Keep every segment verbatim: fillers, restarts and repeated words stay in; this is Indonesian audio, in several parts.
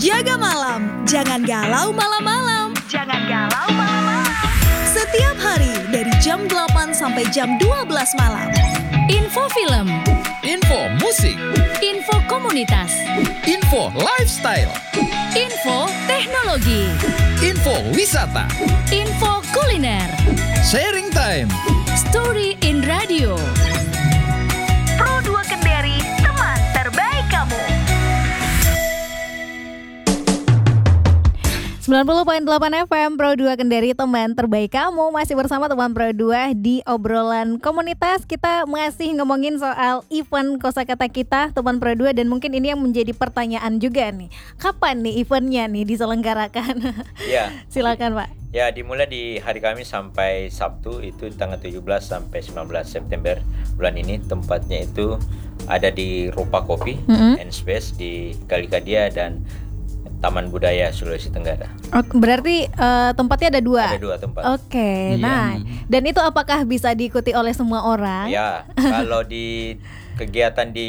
Jaga malam, jangan galau malam-malam. Jangan galau malam-malam. Setiap hari dari jam delapan sampai jam dua belas malam. Info film, info musik, info komunitas, info lifestyle, info teknologi, info wisata, info kuliner, sharing time, story in radio. Pro dua Kendari, teman terbaik kamu. sembilan puluh koma delapan F M Pro dua Kendari, teman terbaik kamu. Masih bersama teman Pro dua di obrolan komunitas. Kita masih ngomongin soal event kosakata kita, teman Pro dua. Dan mungkin ini yang menjadi pertanyaan juga nih, kapan nih eventnya nih diselenggarakan? Ya. Silakan Pak. Ya, dimulai di hari Kamis sampai Sabtu, itu tanggal tujuh belas sampai sembilan belas September bulan ini. Tempatnya itu ada di Rupa Kopi mm-hmm. and Space di Kalikadia dan Taman Budaya Sulawesi Tenggara. Oh, berarti uh, tempatnya ada dua? Ada dua tempat. Oke, okay, iya. Nah, dan itu apakah bisa diikuti oleh semua orang? Ya, kalau di kegiatan di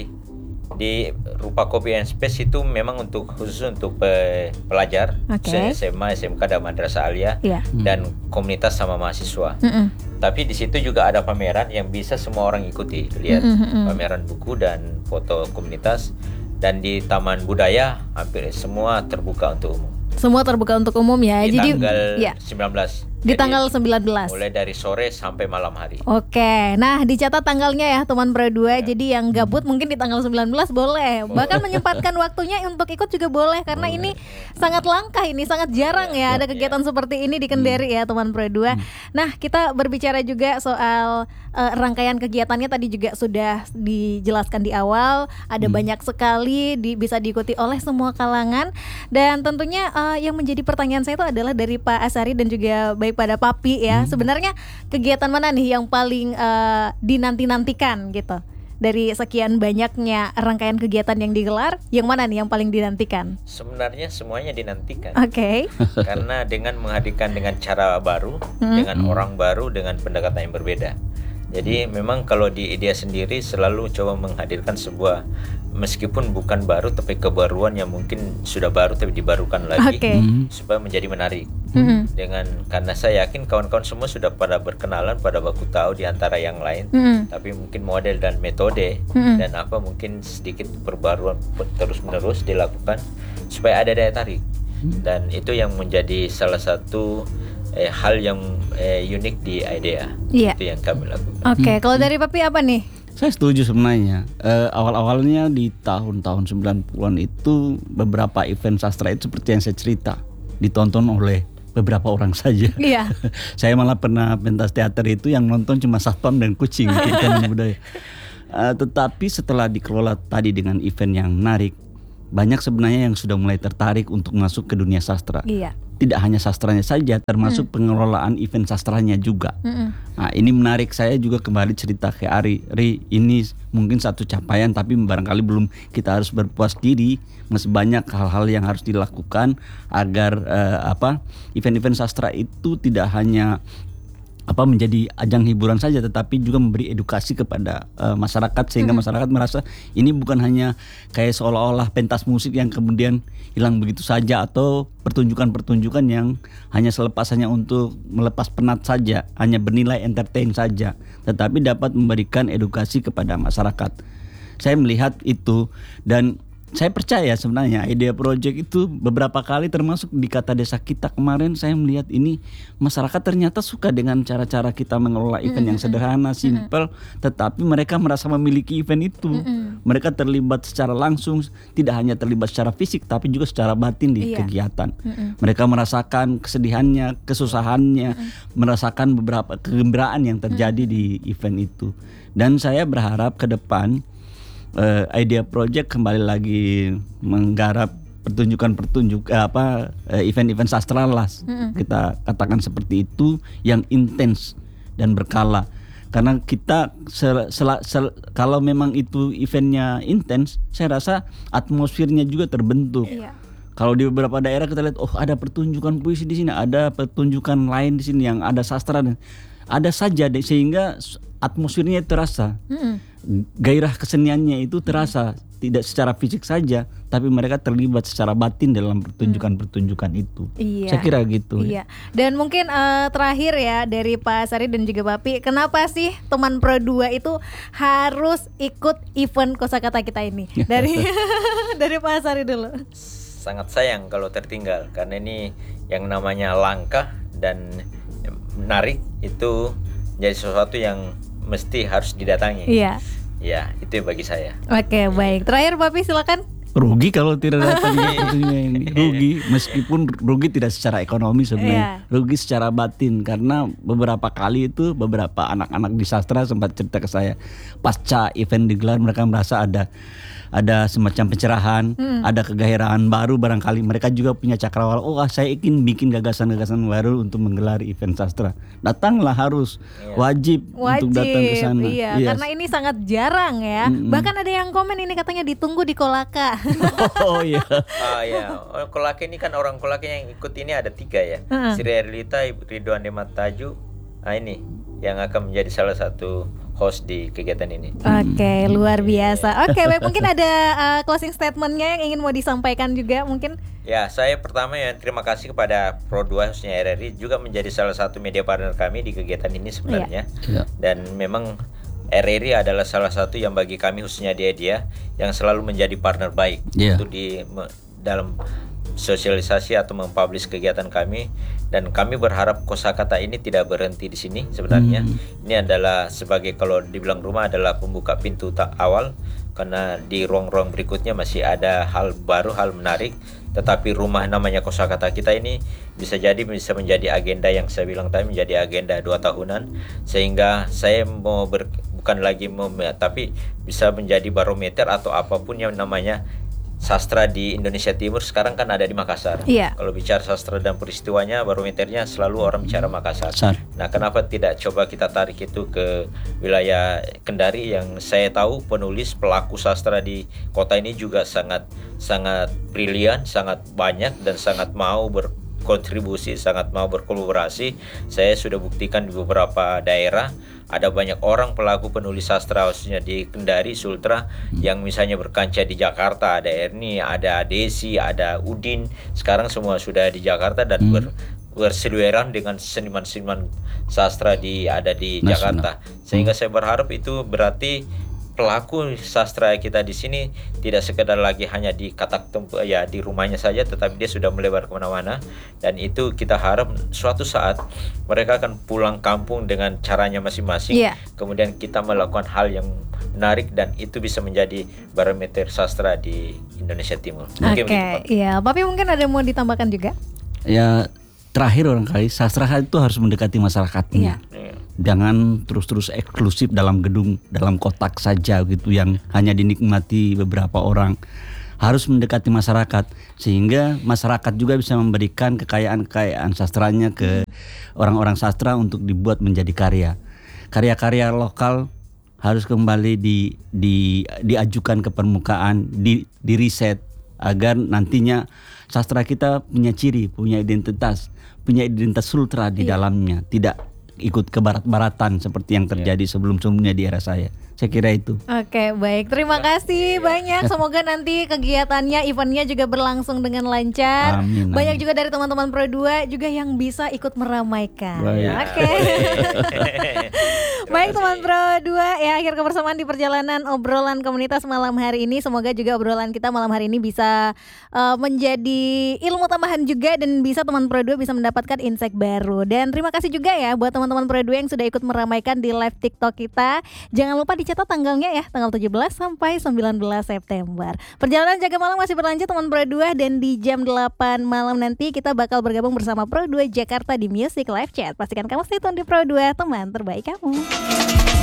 di Rupa Kopi and Space itu memang untuk khusus untuk pe, pelajar, okay. S M A, S M K dan Madrasah Aliyah yeah. dan komunitas sama mahasiswa. Mm-mm. Tapi di situ juga ada pameran yang bisa semua orang ikuti. Lihat mm-hmm. pameran buku dan foto komunitas. Dan di Taman Budaya hampir semua terbuka untuk umum. Semua terbuka untuk umum ya. Di Jadi tanggal ya. sembilan belas. Di Jadi, tanggal sembilan belas. Mulai dari sore sampai malam hari. Oke. Nah, dicatat tanggalnya ya teman Pro dua. Ya. Jadi yang gabut mungkin di tanggal sembilan belas boleh. boleh. Bahkan menyempatkan waktunya untuk ikut juga boleh karena boleh. Ini sangat langka, ini sangat jarang ya, ya ada kegiatan ya. Seperti ini di Kendari hmm. ya teman Pro dua. Hmm. Nah, kita berbicara juga soal uh, rangkaian kegiatannya tadi juga sudah dijelaskan di awal. Ada hmm. banyak sekali di, bisa diikuti oleh semua kalangan. Dan tentunya uh, yang menjadi pertanyaan saya itu adalah dari Pak Asari dan juga baik pada Papi ya. Hmm. Sebenarnya kegiatan mana nih yang paling uh, dinanti-nantikan gitu? Dari sekian banyaknya rangkaian kegiatan yang digelar, yang mana nih yang paling dinantikan? Sebenarnya semuanya dinantikan. Oke. Okay. Karena dengan menghadirkan dengan cara baru, hmm. dengan hmm. orang baru, dengan pendekatan yang berbeda. Jadi memang kalau di IDEA sendiri selalu coba menghadirkan sebuah, meskipun bukan baru tapi kebaruan yang mungkin sudah baru tapi dibarukan lagi okay. supaya menjadi menarik. Mm-hmm. Dengan karena saya yakin kawan-kawan semua sudah pada berkenalan, pada baku tahu di antara yang lain, mm-hmm. tapi mungkin model dan metode mm-hmm. dan apa mungkin sedikit perbaruan terus-menerus dilakukan supaya ada daya tarik. Mm-hmm. Dan itu yang menjadi salah satu Eh, hal yang eh, unik di IDEA. Iya. Itu yang kami lakukan. Oke, okay. hmm. Kalau dari Papi apa nih? Saya setuju sebenarnya. Uh, awal-awalnya di tahun-tahun sembilan puluhan itu beberapa event sastra itu seperti yang saya cerita, ditonton oleh beberapa orang saja. Iya. Saya malah pernah pentas teater itu yang nonton cuma satpam dan kucing. Budaya. Uh, tetapi setelah dikelola tadi dengan event yang menarik, banyak sebenarnya yang sudah mulai tertarik untuk masuk ke dunia sastra. Iya. Tidak hanya sastranya saja, termasuk hmm. pengelolaan event sastranya juga. Hmm. Nah, ini menarik. Saya juga kembali cerita ke Ari. Ri, ini mungkin satu capaian, tapi barangkali belum kita harus berpuas diri. Masih banyak hal-hal yang harus dilakukan agar uh, apa event-event sastra itu tidak hanya apa menjadi ajang hiburan saja, tetapi juga memberi edukasi kepada uh, masyarakat sehingga mm-hmm. masyarakat merasa ini bukan hanya kayak seolah-olah pentas musik yang kemudian hilang begitu saja atau pertunjukan-pertunjukan yang hanya selepas hanya untuk melepas penat saja, hanya bernilai entertain saja, tetapi dapat memberikan edukasi kepada masyarakat. Saya melihat itu dan saya percaya sebenarnya IDEA Project itu beberapa kali termasuk di Kata Desa Kita kemarin saya melihat ini masyarakat ternyata suka dengan cara-cara kita mengelola event mm-hmm. yang sederhana, simple, mm-hmm. tetapi mereka merasa memiliki event itu. Mm-hmm. Mereka terlibat secara langsung, tidak hanya terlibat secara fisik tapi juga secara batin di iya. kegiatan. Mm-hmm. Mereka merasakan kesedihannya, kesusahannya, mm-hmm. merasakan beberapa kegembiraan yang terjadi mm-hmm. di event itu. Dan saya berharap ke depan Uh, IDEA Project kembali lagi menggarap pertunjukan-pertunjuk eh, apa uh, event-event sastra lah mm-hmm. kita katakan seperti itu yang intens dan berkala karena kita sel, sel, sel, kalau memang itu eventnya intens saya rasa atmosfernya juga terbentuk. Yeah. Kalau di beberapa daerah kita lihat oh ada pertunjukan puisi di sini, ada pertunjukan lain di sini yang ada sastra, ada saja deh, sehingga atmosfernya terasa. Mm-hmm. gairah keseniannya itu terasa tidak secara fisik saja, tapi mereka terlibat secara batin dalam pertunjukan-pertunjukan itu. Iya. Saya kira gitu. Iya. Dan mungkin uh, terakhir ya dari Pak Sari dan juga Papi, kenapa sih teman Pro dua itu harus ikut event kosakata kita ini? Dari dari Pak Sari dulu. Sangat sayang kalau tertinggal, karena ini yang namanya langka dan menarik itu jadi sesuatu yang mesti harus didatangi. Iya. Ya, itu bagi saya. Oke, baik. Terakhir Papi silakan. Rugi kalau tidak datang ini. Rugi, meskipun rugi tidak secara ekonomi sebenarnya, yeah. rugi secara batin, karena beberapa kali itu beberapa anak-anak di sastra sempat cerita ke saya, pasca event digelar mereka merasa ada ada semacam pencerahan, hmm. ada kegairahan baru barangkali. Mereka juga punya cakrawala. Oh, saya ingin bikin gagasan-gagasan baru untuk menggelar event sastra. Datanglah harus, yeah. wajib, wajib untuk datang ke sana. Iya, yes. Karena ini sangat jarang ya. Mm-mm. Bahkan ada yang komen ini katanya ditunggu di Kolaka. Oh iya. Oh iya, oh, Kolaka ini kan orang Kolaka yang ikut ini ada tiga ya. Uh-huh. Sri Erlita, Ridwan Demat Taju, nah ini yang akan menjadi salah satu host di kegiatan ini. Oke, okay, luar biasa. Oke, okay, baik, mungkin ada uh, closing statementnya yang ingin mau disampaikan juga mungkin. Ya, saya pertama ya terima kasih kepada Pro dua khususnya R R I juga menjadi salah satu media partner kami di kegiatan ini sebenarnya. Yeah. Dan memang R R I adalah salah satu yang bagi kami khususnya dia dia yang selalu menjadi partner baik yeah. untuk di me, dalam sosialisasi atau mempublish kegiatan kami, dan kami berharap kosakata ini tidak berhenti di sini sebenarnya. Hmm. Ini adalah sebagai kalau dibilang rumah adalah pembuka pintu tak awal, karena di ruang-ruang berikutnya masih ada hal baru, hal menarik. Tetapi rumah namanya kosakata kita ini bisa jadi bisa menjadi agenda yang saya bilang tadi menjadi agenda dua tahunan, sehingga saya mau ber, bukan lagi mau tapi bisa menjadi barometer atau apapun yang namanya sastra di Indonesia Timur. Sekarang kan ada di Makassar. Iya. Kalau bicara sastra dan peristiwanya, barometernya selalu orang bicara Makassar. Sar. Nah, kenapa tidak coba kita tarik itu ke wilayah Kendari yang saya tahu penulis pelaku sastra di kota ini juga sangat sangat brilian, sangat banyak dan sangat mau berkontribusi, sangat mau berkolaborasi. Saya sudah buktikan di beberapa daerah. Ada banyak orang pelaku penulis sastra khususnya di Kendari, Sultra hmm. yang misalnya berkancah di Jakarta. Ada Erni, ada Desi, ada Udin. Sekarang semua sudah di Jakarta dan hmm. ber, berseliweran dengan seniman-seniman sastra di ada di Nasional. Jakarta. Sehingga hmm. saya berharap itu berarti pelaku sastra kita di sini tidak sekedar lagi hanya di katak tempat ya di rumahnya saja, tetapi dia sudah melebar kemana-mana, dan itu kita harap suatu saat mereka akan pulang kampung dengan caranya masing-masing. Yeah. Kemudian kita melakukan hal yang menarik dan itu bisa menjadi barometer sastra di Indonesia Timur. Oke, okay. Iya, Papi mungkin ada yang mau ditambahkan juga? Ya, terakhir barangkali sastra itu harus mendekati masyarakatnya. Yeah. Jangan terus-terus eksklusif dalam gedung, dalam kotak saja gitu yang hanya dinikmati beberapa orang. Harus mendekati masyarakat sehingga masyarakat juga bisa memberikan kekayaan-kekayaan sastranya ke orang-orang sastra untuk dibuat menjadi karya. Karya-karya lokal harus kembali di, di diajukan ke permukaan, di, di riset agar nantinya sastra kita punya ciri, punya identitas, punya identitas sultra di iya. dalamnya, tidak ikut ke barat-baratan seperti yang terjadi yeah. sebelum-sebelumnya di era saya. Saya kira itu. Oke, baik. Terima kasih banyak. Semoga nanti kegiatannya, eventnya juga berlangsung dengan lancar. Amin, banyak amin. Juga dari teman-teman Pro dua juga yang bisa ikut meramaikan. Oke. Baik teman Pro dua, ya akhir kebersamaan di perjalanan obrolan komunitas malam hari ini. Semoga juga obrolan kita malam hari ini bisa uh, menjadi ilmu tambahan juga dan bisa teman Pro dua bisa mendapatkan insight baru. Dan terima kasih juga ya buat teman-teman Pro dua yang sudah ikut meramaikan di live TikTok kita. Jangan lupa dicatat tanggalnya ya, tanggal tujuh belas sampai sembilan belas September. Perjalanan Jaga Malam masih berlanjut teman Pro dua, dan di jam delapan malam nanti kita bakal bergabung bersama Pro dua Jakarta di Music Live Chat. Pastikan kamu stay tune di Pro dua, teman terbaik kamu.